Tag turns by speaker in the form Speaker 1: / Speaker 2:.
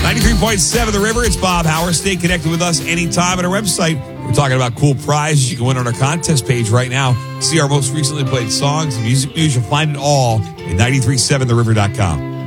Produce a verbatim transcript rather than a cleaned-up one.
Speaker 1: ninety-three point seven The River. It's Bob Howard. Stay connected with us anytime at our website. We're talking about cool prizes you can win on our contest page right now. See our most recently played songs and music news. You'll find it all at nine three seven the river dot com.